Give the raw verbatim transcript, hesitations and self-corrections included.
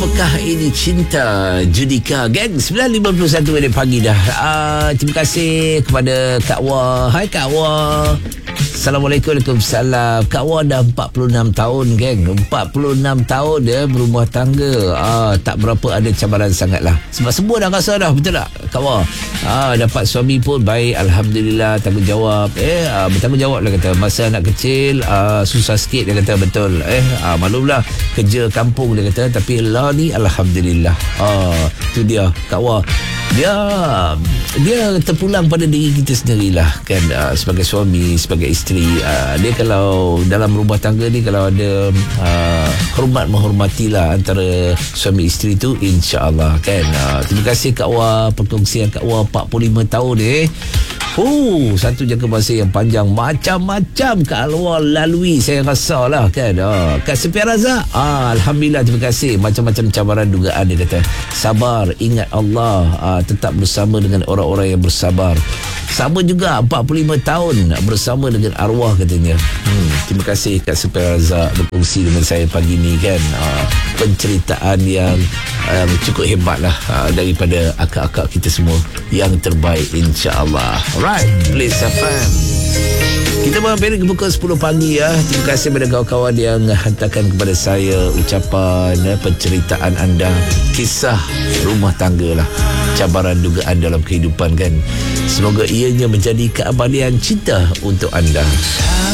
Apakah ini cinta? Judika Gang sembilan lima puluh satu minit pagi dah. uh, Terima kasih kepada Kak Wah. Hai Kak Wah. Assalamualaikum. Waalaikumsalam. Kak Wah dah empat puluh enam tahun, geng. empat puluh enam tahun dia berumah tangga. ah, Tak berapa ada cabaran sangat lah. Sebab semua dah rasa dah. Betul tak Kak Wah? ah, Dapat suami pun baik, Alhamdulillah. Tanggungjawab Eh ah, bertanggungjawab lah kata. Masa anak kecil ah, susah sikit dia kata. Betul. Eh ah, maklumlah kerja kampung dia kata. Tapi lah ni Alhamdulillah. ah, Itu dia Kak Wah. Dia Dia terpulang pada diri kita sendirilah kan. uh, Sebagai suami, sebagai isteri, uh, dia kalau dalam rumah tangga ni, kalau ada uh, hormat menghormatilah antara suami isteri tu, insya-Allah kan. uh, Terima kasih Kak Wah. Perkongsian Kak Wah empat puluh lima tahun eh. Oh, satu jangka masa yang panjang. Macam-macam Kak Wah lalui, saya rasa lah kan. ah, Kak Sepian Razak, ah, Alhamdulillah, terima kasih. Macam-macam cabaran dugaan, dia kata sabar, ingat Allah, ah, tetap bersama dengan orang-orang yang bersabar. Sama juga empat puluh lima tahun bersama dengan arwah katanya. hmm, Terima kasih Kak Sepian Razak berkongsi dengan saya pagi ni kan. ah, Penceritaan yang um, cukup hebat lah, ah, daripada akak-akak kita semua. Yang terbaik, insya-Allah. Alright, Please F M. Kita mampir ke pukul sepuluh pagi ya. Terima kasih kepada kawan-kawan yang hantarkan kepada saya ucapan, eh, penceritaan anda, kisah rumah tangga lah, cabaran dugaan dalam kehidupan kan. Semoga ianya menjadi keabadian cinta untuk anda.